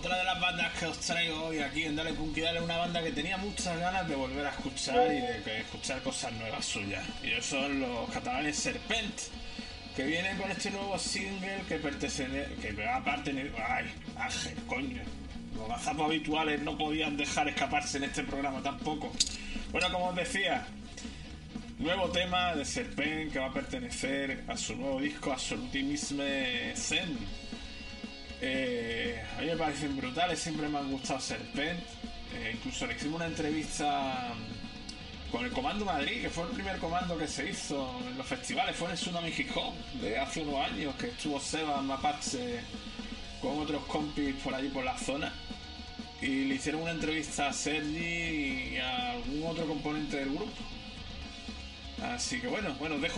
otra de las bandas que os traigo hoy aquí en Dale Punk y Dale, una banda que tenía muchas ganas de volver a escuchar y de escuchar cosas nuevas suyas. Y ellos son los catalanes Serpent, que vienen con este nuevo single que va a pertenecer... ¡Ay! Ángel, coño. Los gazapos habituales no podían dejar escaparse en este programa tampoco. Bueno, como os decía, nuevo tema de Serpent que va a pertenecer a su nuevo disco Absolutisme Zen. A mí me parecen brutales, siempre me han gustado Serpent. Incluso le hicimos una entrevista con el Comando Madrid, que fue el primer comando que se hizo en los festivales. Fue en el Tsunami Hip Hop de hace unos años, que estuvo Seba Mapache con otros compis por allí por la zona, y le hicieron una entrevista a Sergi y a algún otro componente del grupo. Así que bueno, dejo